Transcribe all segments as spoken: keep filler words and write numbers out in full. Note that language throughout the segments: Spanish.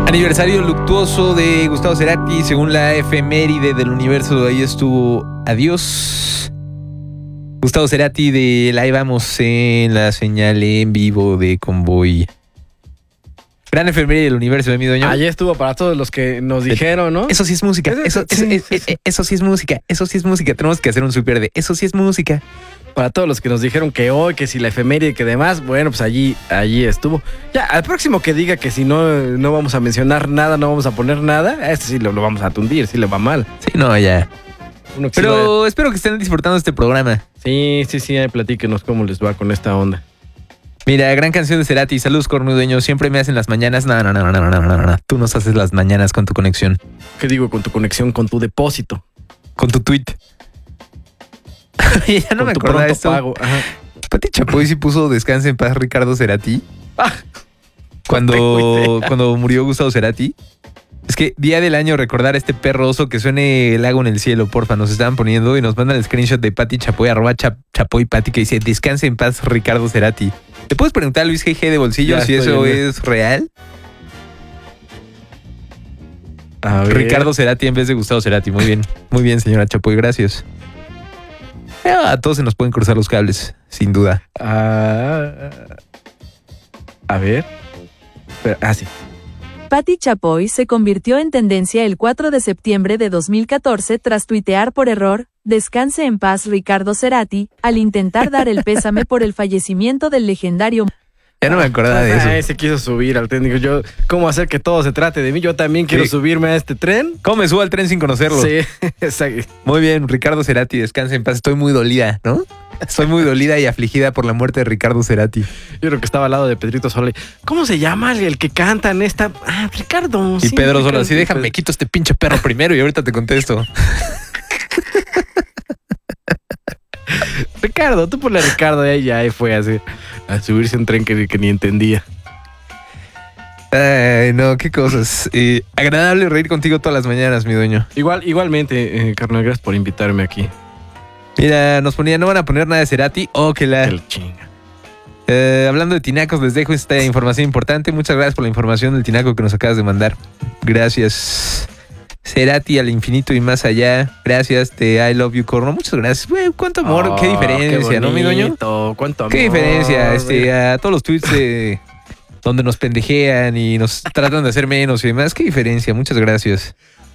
Aniversario luctuoso de Gustavo Cerati, según la efeméride del universo, ahí estuvo Adiós. Gustavo Cerati de Ahí Vamos en la señal en vivo de Convoy. Gran efeméride del universo, ¿eh, mi dueño? Allí estuvo para todos los que nos dijeron, ¿no? Eso sí es música, eso, eso, sí, eso, sí, eso, sí. eso sí es música, eso sí es música. Tenemos que hacer un super de eso sí es música. Para todos los que nos dijeron que hoy, que si la efeméride, que demás, bueno, pues allí, allí estuvo. Ya, al próximo que diga que si no, no vamos a mencionar nada, no vamos a poner nada, a este sí lo, lo vamos a tundir, sí le va mal. Sí, no, ya. Uno que sí Pero va- espero que estén disfrutando este programa. Sí, sí, sí, ahí platíquenos cómo les va con esta onda. Mira, gran canción de Cerati. Saludos, cornudeño. Siempre me hacen las mañanas. No, no, no, no, no, no, no, no. Tú nos haces las mañanas con tu conexión. ¿Qué digo con tu conexión, con tu depósito? Con tu tweet. Oye, ya no con me tu acordaba de pronto esto. pago. Ajá. Pati Chapoy sí puso Descanse en paz Ricardo Cerati. Ah, Cuando, tengo idea. cuando murió Gustavo Cerati. Es que día del año recordar a este perro oso que suene El lago en el cielo, porfa. Nos estaban poniendo y nos mandan el screenshot de Pati Chapoy, arroba Chap- Chapoy Pati, que dice Descanse en paz Ricardo Cerati. ¿Le puedes preguntar a Luis G G de bolsillo Ya si estoy eso viendo. es real? A ver. Ricardo Cerati en vez de Gustavo Cerati. Muy bien, muy bien, señora Chapoy, gracias. Ah, a todos se nos pueden cruzar los cables, sin duda. Ah, a ver. Espera, Ah, sí. Pati Chapoy se convirtió en tendencia el cuatro de septiembre de dos mil catorce tras tuitear por error, Descanse en paz Ricardo Cerati, al intentar dar el pésame por el fallecimiento del legendario. Ya no me acordaba de Ay, eso. se quiso subir al tren. Digo, yo, ¿cómo hacer que todo se trate de mí? Yo también quiero Sí. subirme a este tren. ¿Cómo me subo al tren sin conocerlo? Sí, exacto. Muy bien, Ricardo Cerati, descanse en paz. Estoy muy dolida, ¿no? Estoy muy dolida y afligida por la muerte de Ricardo Cerati. Yo creo que estaba al lado de Pedrito Sola. ¿Cómo se llama el, el que canta en esta? Ah, Ricardo. Y sí, Pedro Ricardo, Sola, sí, sí, déjame, Pedro. quito este pinche perro primero y ahorita te contesto. Ricardo, tú ponle a Ricardo. Ahí ya ahí fue así. A subirse a un tren que, que ni entendía. Ay, no, qué cosas. Eh, agradable reír contigo todas las mañanas, mi dueño. Igual, igualmente, eh, carnal, gracias por invitarme aquí. Mira, nos ponía, no van a poner nada de Cerati. Oh, que la... Que la chinga. Eh, hablando de tinacos, les dejo esta información importante. Muchas gracias por la información del tinaco que nos acabas de mandar. Gracias. Cerati al infinito y más allá. Gracias, te I love you, Corno. Muchas gracias. Güey, cuánto amor, Oh, qué diferencia, qué ¿no, mi dueño? bonito, Cuánto amor. Qué diferencia, este, güey. a todos los tweets de- donde nos pendejean y nos tratan de hacer menos y demás. Qué diferencia, muchas gracias.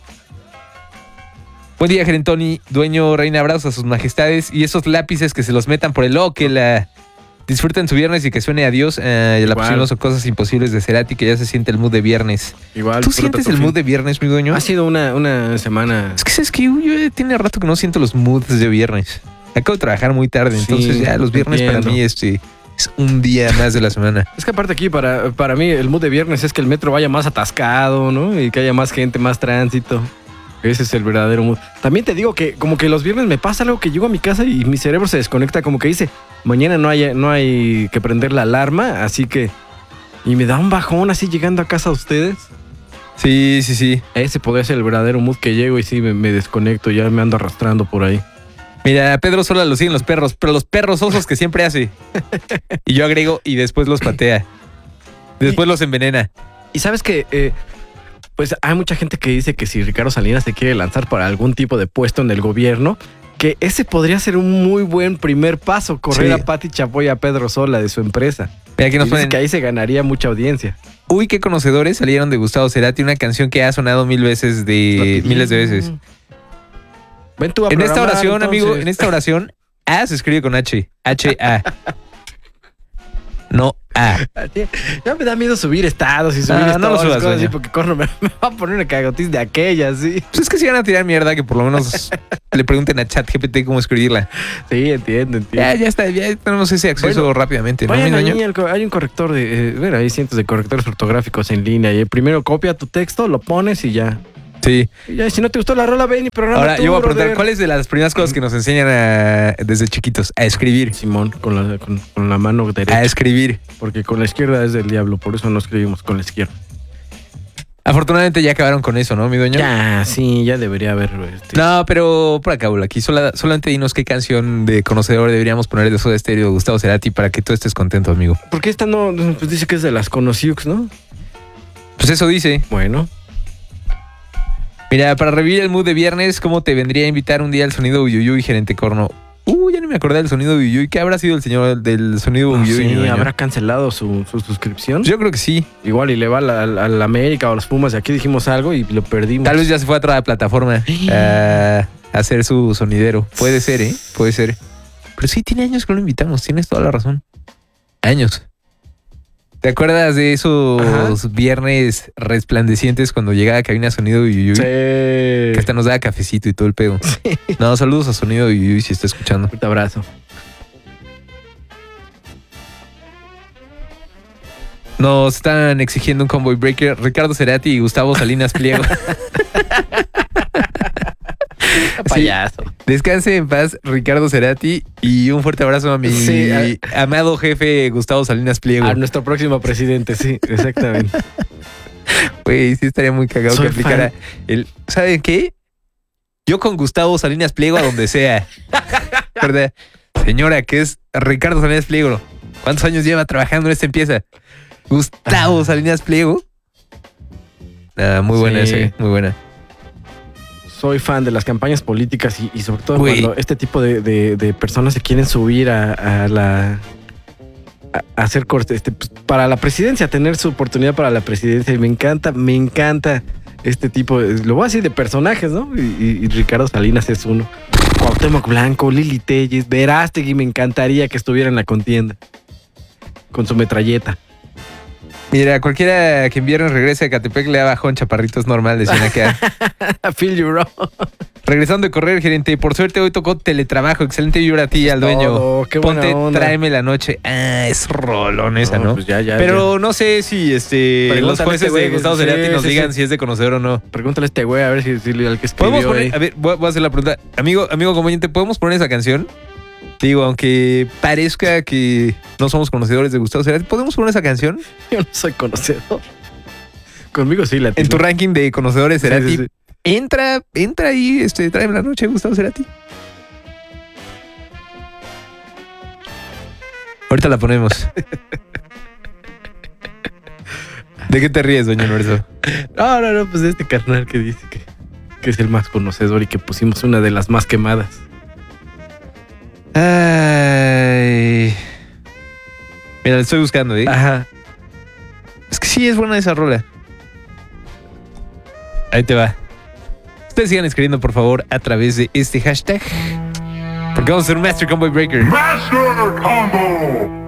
Buen día, Gerentoni, dueño, reina, abrazos a sus majestades y esos lápices que se los metan por el ojo, que la disfruten su viernes y que suene adiós. Eh, y la Igual. pusimos cosas imposibles de Cerati, que ya se siente el mood de viernes. Igual. ¿Tú disfruta sientes tu el fin. mood de viernes, mi dueño? Ha sido una, una semana. Es que sabes que yo eh, tiene rato que no siento los moods de viernes. Acabo de trabajar muy tarde, Sí, entonces ya los viernes para entiendo. mí este, es un día más de la semana. Es que aparte aquí para, para mí el mood de viernes es que el metro vaya más atascado, ¿no? Y que haya más gente, más tránsito. Ese es el verdadero mood. También te digo que como que los viernes me pasa algo que llego a mi casa y mi cerebro se desconecta, como que dice, mañana no hay, no hay que prender la alarma, así que... Y me da un bajón así llegando a casa a ustedes. Sí, sí, sí. Ese podría ser el verdadero mood que llego y sí, me, me desconecto, ya me ando arrastrando por ahí. Mira, a Pedro Sola lo siguen los perros, pero los perros osos que siempre hace. Y yo agrego y después los patea. Después los envenena. Y sabes que, eh, pues hay mucha gente que dice que si Ricardo Salinas se quiere lanzar para algún tipo de puesto en el gobierno, que ese podría ser un muy buen primer paso, correr Sí. a Pati Chapoy y a Pedro Sola de su empresa. Mira, aquí nos Y dice ponen, que ahí se ganaría mucha audiencia. uy, qué conocedores salieron de Gustavo Cerati, una canción que ha sonado mil veces de miles de veces. Ven tú a En esta programar, oración, amigo, entonces. en esta oración, A se escribe con H. H A. No A. Ya me da miedo subir estados y subir Ah, estados no lo subas, cosas así, doña. porque Corno me, me va a poner una cagotiz de aquellas, sí. Pues es que si van a tirar mierda, que por lo menos le pregunten a ChatGPT cómo escribirla. Sí, entiendo, entiendo. Ya, ya está, ya tenemos ese acceso Bueno, rápidamente, ¿no, mi Vayan dueño? ahí, al co- hay un corrector de... Eh, bueno, hay cientos de correctores ortográficos en línea. Y primero copia tu texto, lo pones y ya. Sí. Y ya, si no te gustó la rola, ven y programa Ahora, tú, yo voy a preguntar, brother. ¿cuáles de las primeras cosas que nos enseñan a- desde chiquitos? A escribir. Simón, con la, con, con la mano derecha. A escribir. Porque con la izquierda es del diablo, por eso no escribimos con la izquierda. Afortunadamente ya acabaron con eso, ¿no, mi dueño? Ya, sí, ya debería haber... Este, No, pero por acá, Bula, aquí sola- solamente dinos qué canción de conocedor deberíamos poner de Soda Stereo de Gustavo Cerati para que tú estés contento, amigo. Porque esta no... Pues dice que es de las Conociux, ¿no? Pues eso dice. Bueno. Mira, para revivir el mood de viernes, ¿cómo te vendría a invitar un día al sonido Uyuyuy, gerente Corno? Uh, ya no me acordé del sonido Uyuyuy. ¿Qué habrá sido el señor del sonido No Uyuyuy? sé, mi dueño? ¿habrá cancelado su, su suscripción? Yo creo que sí. Igual y le va a la América o a los Pumas y aquí dijimos algo y lo perdimos. Tal vez ya se fue a otra plataforma a hacer su sonidero. Puede ser, ¿eh? Puede ser. Pero sí, tiene años que no lo invitamos. Tienes toda la razón. Años. ¿Te acuerdas de esos Ajá. viernes resplandecientes cuando llegaba a cabina Sonido Uyuyuy? Sí. Que hasta nos daba cafecito y todo el pedo. Sí. No, saludos a Sonido Uyuyuy si está escuchando. Un abrazo. Nos están exigiendo un Convoy Breaker. Ricardo Cerati y Gustavo Salinas Pliego. Payaso. Sí. Descanse en paz, Ricardo Cerati, y un fuerte abrazo a mi sí, a... amado jefe Gustavo Salinas Pliego. A nuestro próximo presidente, sí, exactamente. Güey, sí estaría muy cagado Soy que aplicara fan. el... ¿Saben qué? Yo con Gustavo Salinas Pliego a donde sea. ¿Verdad? Señora, que es Ricardo Salinas Pliego. ¿Cuántos años lleva trabajando en esta empresa? Gustavo ah. Salinas Pliego. Ah, muy buena sí. esa, muy buena. Soy fan de las campañas políticas y, y sobre todo Uy. cuando este tipo de, de, de personas se quieren subir a, a la a, a hacer corte este, pues, para la presidencia, tener su oportunidad para la presidencia. Y me encanta, me encanta este tipo de, lo voy a decir, de personajes, ¿no? Y, y, y Ricardo Salinas es uno. Cuauhtémoc Blanco, Lili Telles, Verástegui, me encantaría que estuviera en la contienda con su metralleta. Mira, cualquiera que en viernes regrese a Catepec le da bajón, chaparrito, es normal, decían acá. Feel you, bro. Regresando de correr, gerente, por suerte hoy tocó teletrabajo. Excelente vibra a ti y al dueño. Todo, qué buena Ponte, onda. Tráeme la noche. Ah, es rolón esa, ¿no? ¿no? Pues ya, ya, Pero ya. no sé si este los jueces este de Gustavo Cerati sí, nos sí, digan sí. si es de conocedor o no. Pregúntale a este güey a ver si, si al que escribió. ¿Podemos poner, ahí. a ver, voy, voy a hacer la pregunta. Amigo, amigo comediante, ¿podemos poner esa canción? Digo, aunque parezca que no somos conocedores de Gustavo Cerati, ¿podemos poner esa canción? Yo no soy conocedor. Conmigo sí la tengo. En tu ranking de conocedores Cerati, sí, sí, sí. entra, entra ahí, este, tráeme la noche, Gustavo Cerati. Ahorita la ponemos. ¿De qué te ríes, doña Norberto? No, no, no, pues de este carnal que dice que, que es el más conocedor y que pusimos una de las más quemadas. Ay. Mira, la estoy buscando, ¿eh? Ajá. Es que sí es buena esa rola. Ahí te va. Ustedes sigan escribiendo, por favor, a través de este hashtag. Porque vamos a hacer un Master Combo Breaker. Master Combo.